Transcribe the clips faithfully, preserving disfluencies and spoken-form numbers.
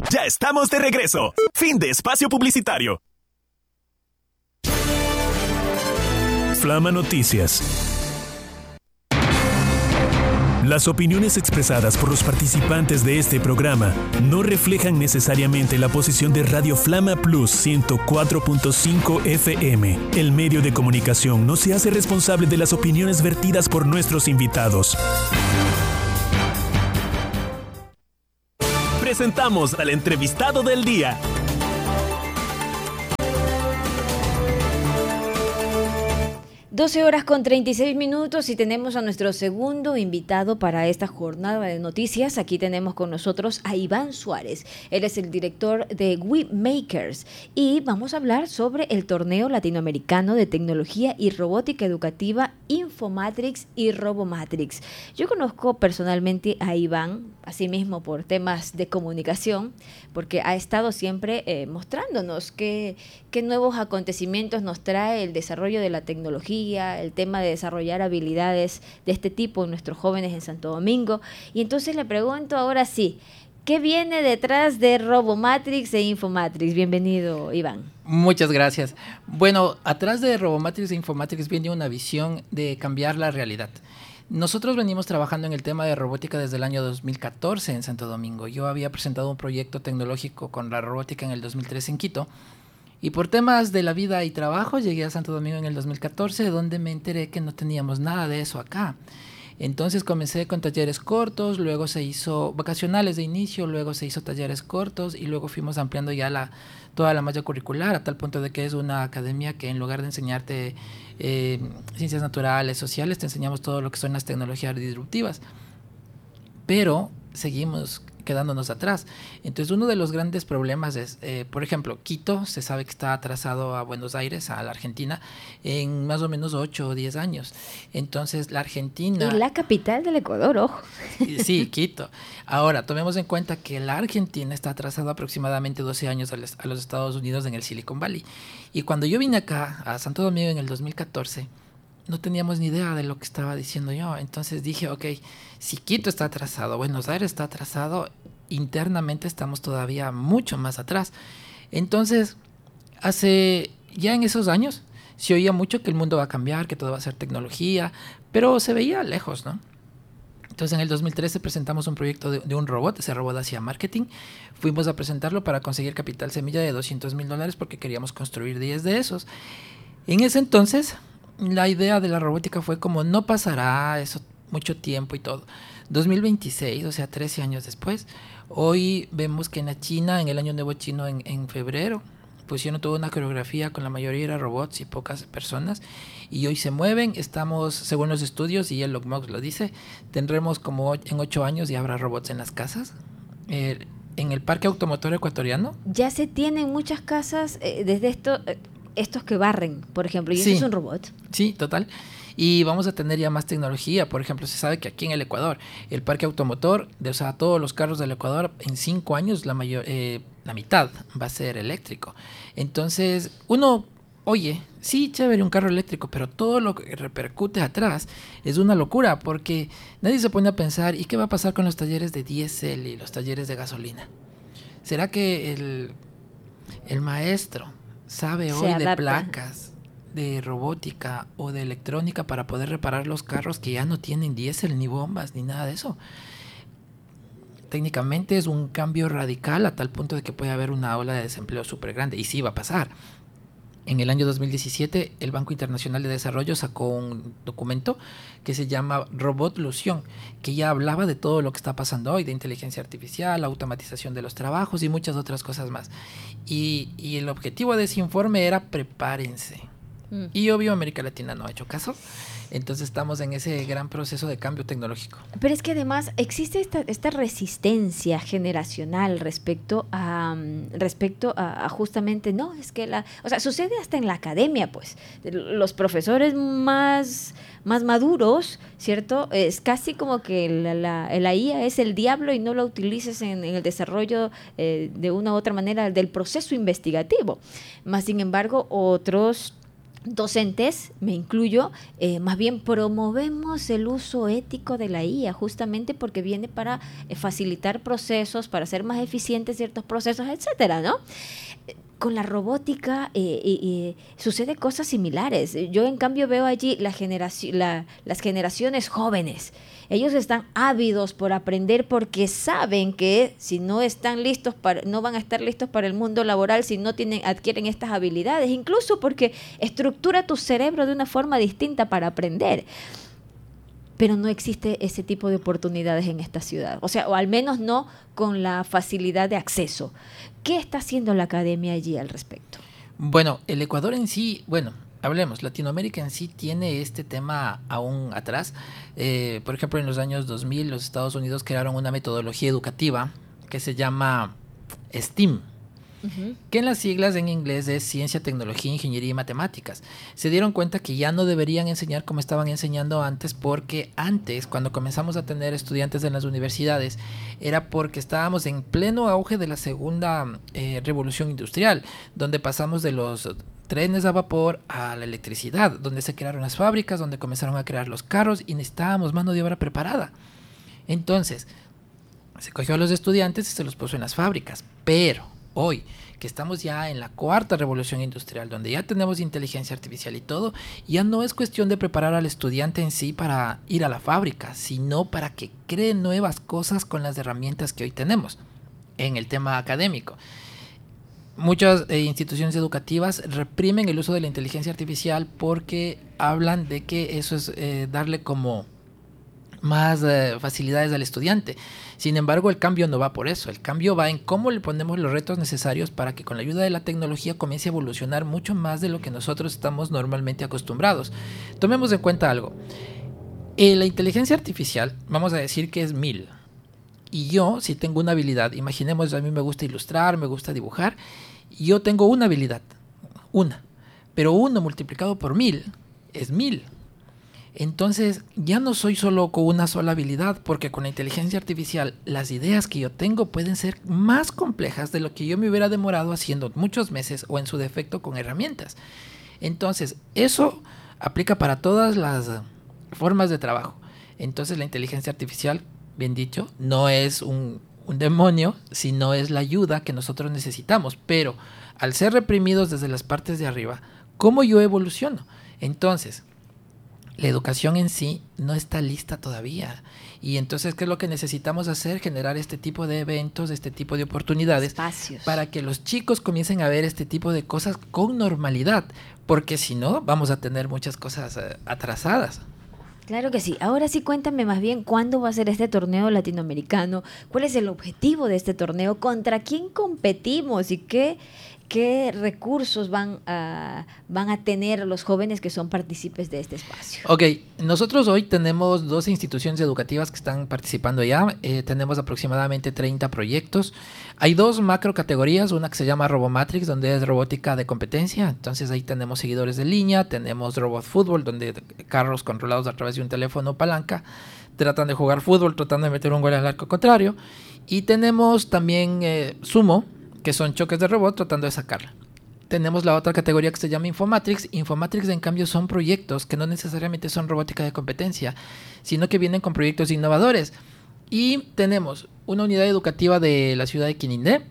Ya estamos de regreso. Fin de espacio publicitario. Flama Noticias. Las opiniones expresadas por los participantes de este programa no reflejan necesariamente la posición de Radio Flama Plus ciento cuatro punto cinco F M. El medio de comunicación no se hace responsable de las opiniones vertidas por nuestros invitados. Presentamos al entrevistado del día. doce horas con treinta y seis minutos y tenemos a nuestro segundo invitado para esta jornada de noticias. Aquí tenemos con nosotros a Iván Suárez. Él es el director de WeMakers y vamos a hablar sobre el torneo latinoamericano de tecnología y robótica educativa Infomatrix y Robomatrix. Yo conozco personalmente a Iván, asimismo por temas de comunicación, porque ha estado siempre eh, mostrándonos qué, qué nuevos acontecimientos nos trae el desarrollo de la tecnología, el tema de desarrollar habilidades de este tipo en nuestros jóvenes en Santo Domingo. Y entonces le pregunto ahora sí, ¿qué viene detrás de Robomatrix e Infomatrix? Bienvenido, Iván. Muchas gracias. Bueno, atrás de Robomatrix e Infomatrix viene una visión de cambiar la realidad. Nosotros venimos trabajando en el tema de robótica desde el año dos mil catorce en Santo Domingo. Yo había presentado un proyecto tecnológico con la robótica en el dos mil trece en Quito. Y por temas de la vida y trabajo llegué a Santo Domingo en el dos mil catorce, donde me enteré que no teníamos nada de eso acá. Entonces comencé con talleres cortos, luego se hizo vacacionales de inicio, luego se hizo talleres cortos y luego fuimos ampliando ya la, toda la malla curricular a tal punto de que es una academia que en lugar de enseñarte eh, ciencias naturales, sociales, te enseñamos todo lo que son las tecnologías disruptivas. Pero seguimos quedándonos atrás. Entonces uno de los grandes problemas es, eh, por ejemplo, Quito se sabe que está atrasado a Buenos Aires, a la Argentina, en más o menos ocho o diez años. Entonces la Argentina... Y la capital del Ecuador, ojo. Sí, Quito. Ahora, tomemos en cuenta que la Argentina está atrasada aproximadamente doce años a los, a los Estados Unidos en el Silicon Valley. Y cuando yo vine acá, a Santo Domingo en el dos mil catorce, no teníamos ni idea de lo que estaba diciendo yo. Entonces dije, ok, si Quito está atrasado, Buenos Aires está atrasado, internamente estamos todavía mucho más atrás. Entonces, hace ya en esos años, se oía mucho que el mundo va a cambiar, que todo va a ser tecnología, pero se veía lejos, ¿no? Entonces, en el dos mil trece presentamos un proyecto de, de un robot, ese robot hacía marketing. Fuimos a presentarlo para conseguir capital semilla de doscientos mil dólares porque queríamos construir diez de esos. En ese entonces, la idea de la robótica fue como no pasará eso mucho tiempo y todo. dos mil veintiséis, o sea, trece años después, hoy vemos que en la China, en el Año Nuevo Chino, en, en febrero, pusieron toda una coreografía con la mayoría de robots y pocas personas, y hoy se mueven. Estamos, según los estudios, y Elon Musk lo dice, tendremos como en ocho años y habrá robots en las casas. Eh, en el parque automotor ecuatoriano. Ya se tienen muchas casas eh, desde esto... Eh, estos que barren, por ejemplo, y sí, eso es un robot. Sí, total. Y vamos a tener ya más tecnología. Por ejemplo, se sabe que aquí en el Ecuador, el parque automotor, de, o sea, todos los carros del Ecuador, en cinco años, la mayor, eh, la mitad va a ser eléctrico. Entonces, uno, oye, sí, chévere un carro eléctrico, pero todo lo que repercute atrás es una locura, porque nadie se pone a pensar, ¿y qué va a pasar con los talleres de diésel y los talleres de gasolina? ¿Será que el, el maestro sabe hoy de placas, de robótica o de electrónica para poder reparar los carros que ya no tienen diésel, ni bombas, ni nada de eso? Técnicamente es un cambio radical a tal punto de que puede haber una ola de desempleo súper grande, y sí va a pasar. En el año dos mil diecisiete, el Banco Internacional de Desarrollo sacó un documento que se llama Robotlución, que ya hablaba de todo lo que está pasando hoy, de inteligencia artificial, automatización de los trabajos y muchas otras cosas más. Y, y el objetivo de ese informe era prepárense. Mm. Y obvio América Latina no ha hecho caso. Entonces estamos en ese gran proceso de cambio tecnológico. Pero es que además existe esta, esta resistencia generacional respecto a respecto a, a justamente, no, es que la, o sea, sucede hasta en la academia, pues. Los profesores más, más maduros, ¿cierto? Es casi como que la, la, la I A es el diablo y no la utilices en, en el desarrollo eh, de una u otra manera del proceso investigativo. Más sin embargo, otros docentes, me incluyo, eh, más bien promovemos el uso ético de la I A, justamente porque viene para eh, facilitar procesos, para hacer más eficientes ciertos procesos, etcétera, ¿no? Con la robótica eh, eh, eh, sucede cosas similares. Yo en cambio veo allí la generaci- la, las generaciones jóvenes. Ellos están ávidos por aprender porque saben que si no están listos para, no van a estar listos para el mundo laboral si no tienen, adquieren estas habilidades, incluso porque estructura tu cerebro de una forma distinta para aprender. Pero no existe ese tipo de oportunidades en esta ciudad, o sea, o al menos no con la facilidad de acceso. ¿Qué está haciendo la academia allí al respecto? Bueno, el Ecuador en sí, bueno, hablemos, Latinoamérica en sí tiene este tema aún atrás. Eh, por ejemplo, en los años dos mil los Estados Unidos crearon una metodología educativa que se llama STEAM, uh-huh. que en las siglas en inglés es Ciencia, Tecnología, Ingeniería y Matemáticas. Se dieron cuenta que ya no deberían enseñar como estaban enseñando antes, porque antes, cuando comenzamos a tener estudiantes en las universidades, era porque estábamos en pleno auge de la segunda eh, revolución industrial, donde pasamos de los trenes a vapor a la electricidad, donde se crearon las fábricas, donde comenzaron a crear los carros y necesitábamos mano de obra preparada. Entonces, se cogió a los estudiantes y se los puso en las fábricas, pero hoy, que estamos ya en la cuarta revolución industrial, donde ya tenemos inteligencia artificial y todo, ya no es cuestión de preparar al estudiante en sí para ir a la fábrica, sino para que cree nuevas cosas con las herramientas que hoy tenemos en el tema académico. Muchas eh, instituciones educativas reprimen el uso de la inteligencia artificial porque hablan de que eso es eh, darle como más eh, facilidades al estudiante. Sin embargo, el cambio no va por eso. El cambio va en cómo le ponemos los retos necesarios para que con la ayuda de la tecnología comience a evolucionar mucho más de lo que nosotros estamos normalmente acostumbrados. Tomemos en cuenta algo. Eh, la inteligencia artificial, vamos a decir que es mil. Y yo, si tengo una habilidad, imaginemos, a mí me gusta ilustrar, me gusta dibujar, y yo tengo una habilidad, una. Pero uno multiplicado por mil es mil. Entonces ya no soy solo con una sola habilidad, porque con la inteligencia artificial las ideas que yo tengo pueden ser más complejas de lo que yo me hubiera demorado haciendo muchos meses o en su defecto con herramientas. Entonces eso aplica para todas las formas de trabajo. Entonces la inteligencia artificial, bien dicho, no es un, un demonio, sino es la ayuda que nosotros necesitamos. Pero al ser reprimidos desde las partes de arriba, ¿cómo yo evoluciono? Entonces la educación en sí no está lista todavía. Y entonces, ¿qué es lo que necesitamos hacer? Generar este tipo de eventos, este tipo de oportunidades, espacios, para que los chicos comiencen a ver este tipo de cosas con normalidad. Porque si no, vamos a tener muchas cosas eh, atrasadas. Claro que sí. Ahora sí, cuéntame más bien cuándo va a ser este torneo latinoamericano, cuál es el objetivo de este torneo, contra quién competimos y qué... ¿Qué recursos van a, van a tener los jóvenes que son partícipes de este espacio? Ok, nosotros hoy tenemos dos instituciones educativas que están participando ya. Eh, tenemos aproximadamente treinta proyectos. Hay dos macro categorías, una que se llama Robomatrix, donde es robótica de competencia. Entonces ahí tenemos seguidores de línea, tenemos Robot Fútbol, donde carros controlados a través de un teléfono palanca tratan de jugar fútbol, tratando de meter un gol al arco contrario. Y tenemos también eh, Sumo, que son choques de robot tratando de sacarla. Tenemos la otra categoría que se llama Infomatrix. Infomatrix, en cambio, son proyectos que no necesariamente son robótica de competencia, sino que vienen con proyectos innovadores. Y tenemos una unidad educativa de la ciudad de Quinindé,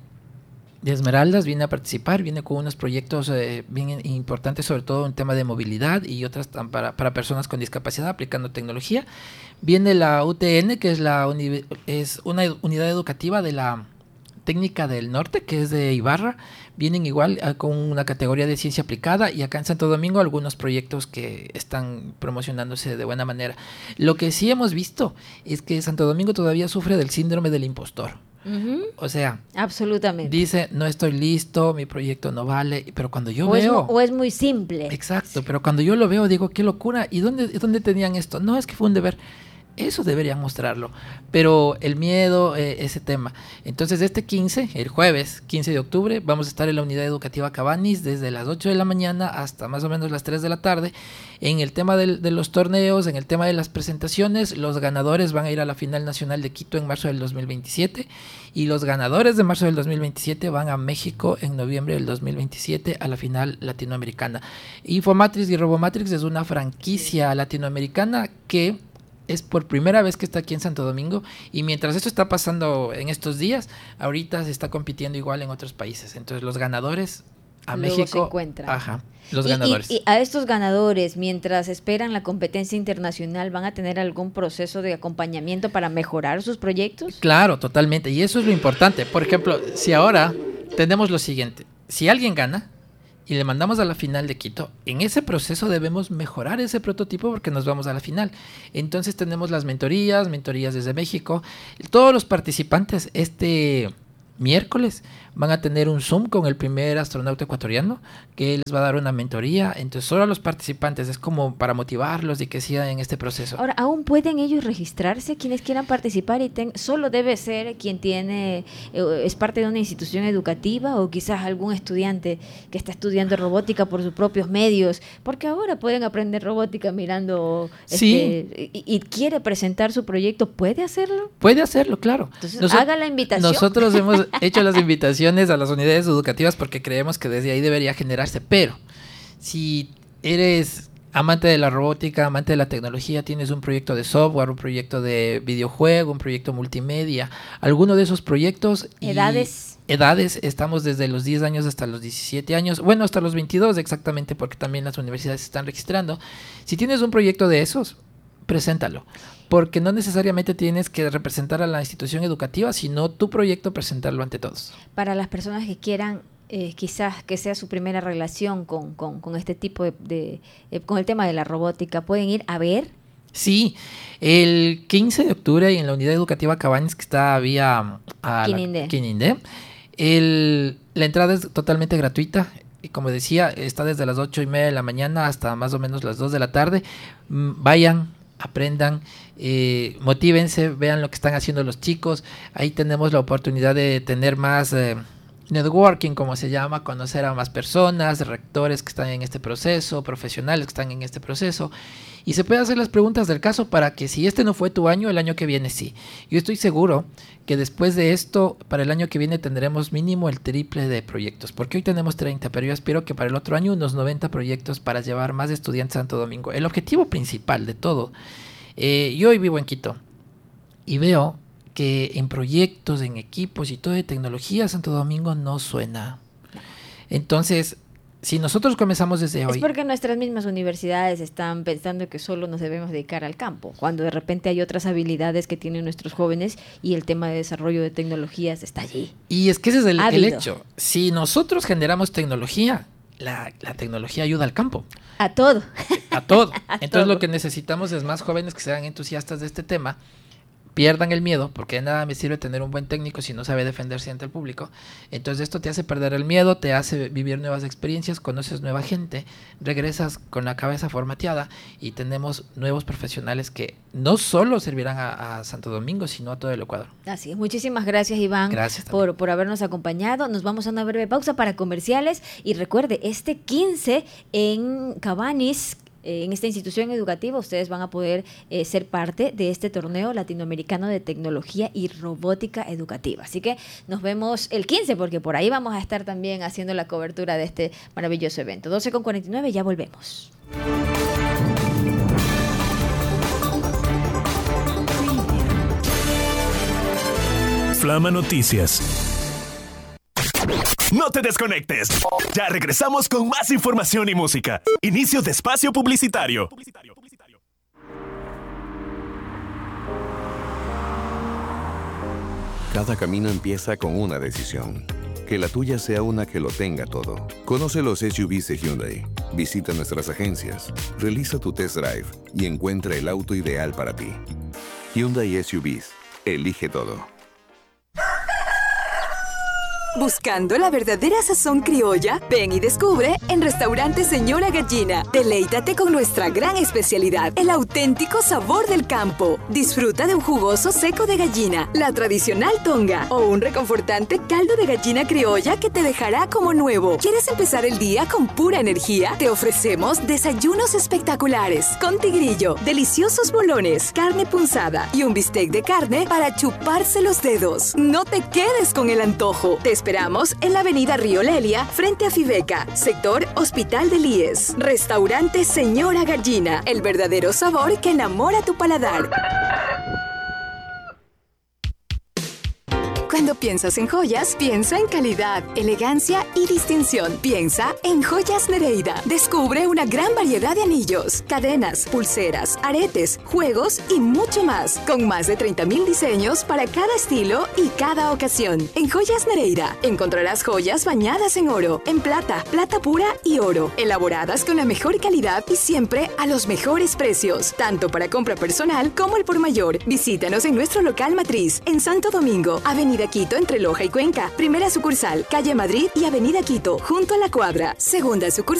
de Esmeraldas, viene a participar, viene con unos proyectos eh, bien importantes, sobre todo en tema de movilidad y otras para, para personas con discapacidad aplicando tecnología. Viene la U T N, que es, la uni- es una unidad educativa de la Técnica del Norte, que es de Ibarra. Vienen igual uh, con una categoría de ciencia aplicada, y acá en Santo Domingo algunos proyectos que están promocionándose de buena manera. Lo que sí hemos visto es que Santo Domingo todavía sufre del síndrome del impostor. Uh-huh. O sea, absolutamente. Dice, no estoy listo, mi proyecto no vale, pero cuando yo o veo... Es, o es muy simple. Exacto, pero cuando yo lo veo digo, qué locura, ¿y dónde, dónde tenían esto? No, es que fue un deber. Eso deberían mostrarlo. Pero el miedo, eh, ese tema. Entonces, este quince, el jueves quince de octubre, vamos a estar en la unidad educativa Cabanis desde las ocho de la mañana hasta más o menos las tres de la tarde. En el tema del, de los torneos, en el tema de las presentaciones, los ganadores van a ir a la final nacional de Quito en marzo del dos mil veintisiete y los ganadores de marzo del dos mil veintisiete van a México en noviembre del dos mil veintisiete a la final latinoamericana. Infomatrix y Robomatrix es una franquicia latinoamericana que es por primera vez que está aquí en Santo Domingo, y mientras esto está pasando en estos días, ahorita se está compitiendo igual en otros países. Entonces los ganadores a Luego México se encuentran. Ajá, los y, ganadores. Y, y a estos ganadores, mientras esperan la competencia internacional, ¿van a tener algún proceso de acompañamiento para mejorar sus proyectos? Claro, totalmente. Y eso es lo importante. Por ejemplo, si ahora tenemos lo siguiente, si alguien gana y le mandamos a la final de Quito, en ese proceso debemos mejorar ese prototipo porque nos vamos a la final. Entonces tenemos las mentorías, mentorías desde México. Todos los participantes este miércoles van a tener un Zoom con el primer astronauta ecuatoriano que les va a dar una mentoría. Entonces solo a los participantes, es como para motivarlos y que sigan en este proceso. Ahora, ¿aún pueden ellos registrarse quienes quieran participar? y ten, Solo debe ser quien tiene eh, es parte de una institución educativa o quizás algún estudiante que está estudiando robótica por sus propios medios, porque ahora pueden aprender robótica mirando sí. este, y, y quiere presentar su proyecto. ¿Puede hacerlo? Puede hacerlo, claro. Entonces, Nos, haga la invitación. Nosotros hemos hecho las invitaciones a las unidades educativas porque creemos que desde ahí debería generarse, pero si eres amante de la robótica, amante de la tecnología, tienes un proyecto de software, un proyecto de videojuego, un proyecto multimedia, alguno de esos proyectos. Edades. Edades, estamos desde los diez años hasta los diecisiete años, bueno, hasta los veintidós exactamente, porque también las universidades se están registrando. Si tienes un proyecto de esos, preséntalo, porque no necesariamente tienes que representar a la institución educativa, sino tu proyecto presentarlo ante todos. Para las personas que quieran, eh, quizás que sea su primera relación con, con, con este tipo de, de eh, con el tema de la robótica, ¿pueden ir a ver? Sí, el quince de octubre en la unidad educativa Cabañas, que está vía a Quinindé. La, Quinindé, el, la entrada es totalmente gratuita. Y como decía, está desde las ocho y media de la mañana hasta más o menos las dos de la tarde. Vayan, aprendan, eh, motívense, vean lo que están haciendo los chicos. Ahí tenemos la oportunidad de tener más eh, networking, como se llama, conocer a más personas, rectores que están en este proceso, profesionales que están en este proceso, y se puede hacer las preguntas del caso para que si este no fue tu año, el año que viene sí. Yo estoy seguro que después de esto, para el año que viene tendremos mínimo el triple de proyectos, porque hoy tenemos treinta, pero yo espero que para el otro año unos noventa proyectos para llevar más estudiantes a Santo Domingo. El objetivo principal de todo, eh, yo hoy vivo en Quito y veo que en proyectos, en equipos y todo de tecnología, Santo Domingo no suena. Entonces, si nosotros comenzamos desde hoy... Es porque nuestras mismas universidades están pensando que solo nos debemos dedicar al campo, cuando de repente hay otras habilidades que tienen nuestros jóvenes y el tema de desarrollo de tecnologías está allí. Y es que ese es el, el Ávido. hecho. Si nosotros generamos tecnología, la, la tecnología ayuda al campo. A todo. A todo. A Entonces todo. lo que necesitamos es más jóvenes que sean entusiastas de este tema, pierdan el miedo, porque de nada me sirve tener un buen técnico si no sabe defenderse ante el público. Entonces esto te hace perder el miedo, te hace vivir nuevas experiencias, conoces nueva gente, regresas con la cabeza formateada y tenemos nuevos profesionales que no solo servirán a, a Santo Domingo, sino a todo el Ecuador. Así es. Muchísimas gracias, Iván, Gracias por, por habernos acompañado. Nos vamos a una breve pausa para comerciales y recuerde, este quince en Cabanis, en esta institución educativa, ustedes van a poder eh, ser parte de este torneo latinoamericano de tecnología y robótica educativa. Así que nos vemos el quince, porque por ahí vamos a estar también haciendo la cobertura de este maravilloso evento. doce con cuarenta y nueve, ya volvemos. Flama Noticias. No te desconectes. Ya regresamos con más información y música. Inicio de espacio publicitario. Cada camino empieza con una decisión. Que la tuya sea una que lo tenga todo. Conoce los S U Vs de Hyundai. Visita nuestras agencias. Realiza tu test drive y encuentra el auto ideal para ti. Hyundai S U Vs. Elige todo. Buscando la verdadera sazón criolla, ven y descubre en Restaurante Señora Gallina. Deleítate con nuestra gran especialidad, el auténtico sabor del campo. Disfruta de un jugoso seco de gallina, la tradicional tonga o un reconfortante caldo de gallina criolla que te dejará como nuevo. ¿Quieres empezar el día con pura energía? Te ofrecemos desayunos espectaculares con tigrillo, deliciosos bolones, carne punzada y un bistec de carne para chuparse los dedos. No te quedes con el antojo. Te esperamos en la avenida Río Lelia, frente a Fibeca, sector Hospital del I E S. Restaurante Señora Gallina, el verdadero sabor que enamora tu paladar. Cuando piensas en joyas, piensa en calidad, elegancia y distinción. Piensa en Joyas Nereida. Descubre una gran variedad de anillos, cadenas, pulseras, aretes, juegos y mucho más. Con más de treinta mil diseños para cada estilo y cada ocasión. En Joyas Nereida encontrarás joyas bañadas en oro, en plata, plata pura y oro. Elaboradas con la mejor calidad y siempre a los mejores precios. Tanto para compra personal como el por mayor. Visítanos en nuestro local matriz en Santo Domingo, Avenida Quito entre Loja y Cuenca. Primera sucursal, calle Madrid y Avenida Quito, junto a la Cuadra. Segunda sucursal,